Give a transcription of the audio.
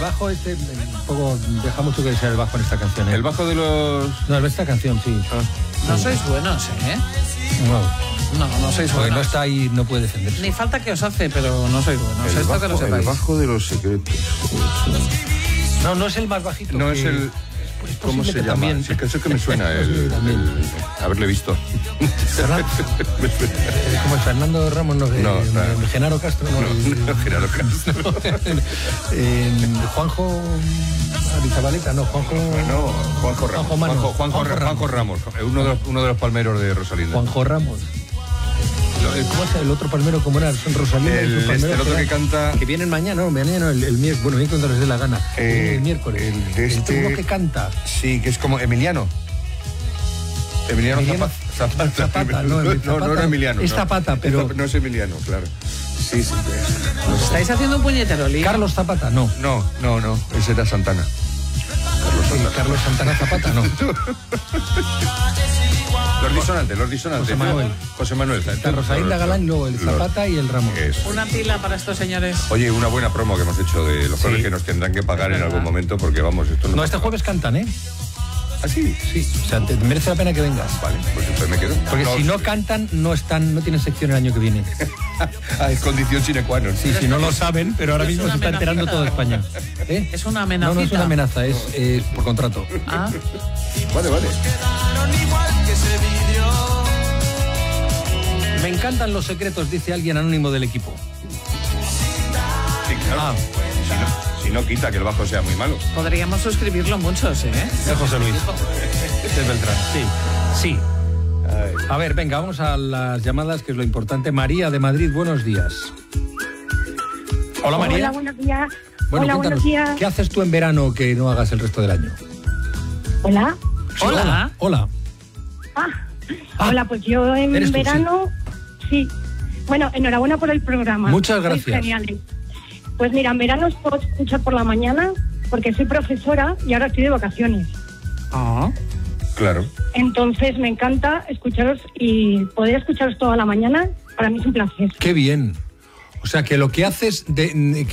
bajo un poco deja mucho que desear el bajo en esta canción. El bajo de los... No, en esta canción, sí. No sois buenos, ¿eh? No sois Porque buenos. no está ahí, no puede defenderse. Ni falta que os hace, pero no sois buenos. Esto que lo sepáis. El bajo de los secretos. No es el más bajito. No es el... ¿Cómo se llama? También. Sí, eso que me suena, haberle visto. Como Fernando Ramos, no, Genaro Castro, no, Genaro Castro. Juanjo Arizabaleta, no, Juanjo. No, Juanjo Ramos. Juanjo Ramos, uno de los palmeros de Rosalinda. Juanjo Ramos. ¿Cómo es el otro palmero? ¿Cómo era? Son Rosalinda. El otro que canta... Que vienen mañana el miércoles. Bueno, vienen cuando les dé la gana. El miércoles. Uno que canta. Sí, que es como Emiliano Zapata. No era Emiliano. Es Zapata, pero... No es Emiliano, claro. Sí. ¿Estáis haciendo un puñetero lío? Carlos Zapata, no. No. Ese era Santana. Carlos Santana Zapata, no. Los disonantes. José Manuel. La Rosalinda Galán, luego el Zapata y el Ramos. Una pila para estos señores. Oye, una buena promo que hemos hecho de los jueves que nos tendrán que pagar en algún momento porque vamos, esto no... No, este jueves cantan, ¿eh? ¿Ah, sí? Sí, o sea, te merece la pena que vengas. Vale, pues entonces me quedo. Porque si no cantan, no tienen sección el año que viene. Es condición sine qua non. Sí, no lo saben, pero ahora mismo se está enterando toda España. ¿Es una amenaza? No es una amenaza, es por contrato. Ah. Vale. Me encantan los secretos, dice alguien anónimo del equipo. Sí, claro. Si no quita que el bajo sea muy malo. Podríamos suscribirlo muchos, ¿eh? Es José Luis. Es Beltrán. Sí. A ver, venga, vamos a las llamadas, que es lo importante. María de Madrid, buenos días. Hola, María. Hola, buenos días. Bueno, buenos días. ¿Qué haces tú en verano que no hagas el resto del año? Hola. Sí, hola. Hola, pues yo en verano... Sí. Bueno, enhorabuena por el programa. Muchas gracias. Genial. Pues mira, en verano os puedo escuchar por la mañana porque soy profesora y ahora estoy de vacaciones. Claro. Entonces me encanta escucharos y poder escucharos toda la mañana, para mí es un placer. Qué bien. O sea, que lo que haces